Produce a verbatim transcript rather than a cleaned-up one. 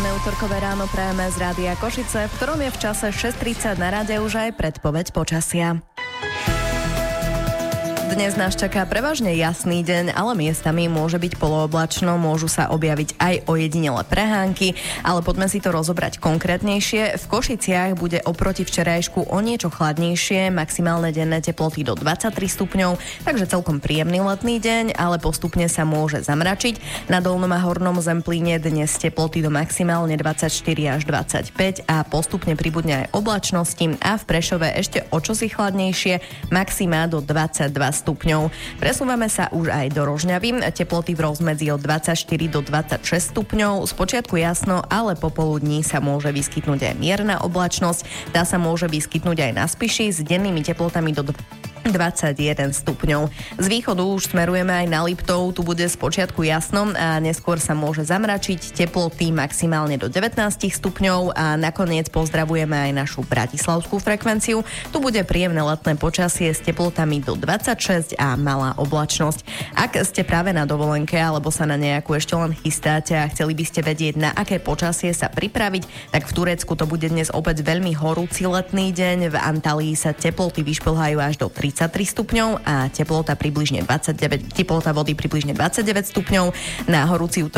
Príjemné utorkové ráno prajeme z Rádia Košice, v ktorom je v čase šesť tridsať na rade už aj predpoveď počasia. Dnes nás čaká prevažne jasný deň, ale miestami môže byť polooblačno, môžu sa objaviť aj ojedinelé prehánky, ale poďme si to rozobrať konkrétnejšie. V Košiciach bude oproti včerajšku o niečo chladnejšie, maximálne denné teploty do dvadsaťtri stupňov, takže celkom príjemný letný deň, ale postupne sa môže zamračiť. Na dolnom a hornom Zemplíne dnes teploty do maximálne dvadsaťštyri až dvadsaťpäť a postupne pribudne aj oblačnosti a v Prešove ešte o čosi chladnejšie, maximá do dvadsaťdva stupňov. Presúvame sa už aj do Rožňavy. Teploty v rozmedzi od dvadsaťštyri do dvadsaťšesť stupňov. Spočiatku jasno, ale popoludní sa môže vyskytnúť aj mierna oblačnosť. Tá sa môže vyskytnúť aj na Spiši s dennými teplotami do dvadsaťjeden stupňov. Z východu už smerujeme aj na Liptov, tu bude spočiatku jasno a neskôr sa môže zamračiť, teploty maximálne do devätnásť stupňov a nakoniec pozdravujeme aj našu bratislavskú frekvenciu. Tu bude príjemné letné počasie s teplotami do dvadsaťšesť a malá oblačnosť. Ak ste práve na dovolenke alebo sa na nejakú ešte len chystáte a chceli by ste vedieť, na aké počasie sa pripraviť, tak v Turecku to bude dnes opäť veľmi horúci letný deň. V Antalii sa teploty vyšplhajú až do tridsaťtri stupňov a teplota približne dvadsaťdeväť, teplota vody približne dvadsaťdeväť stupňov. Na horúci útorok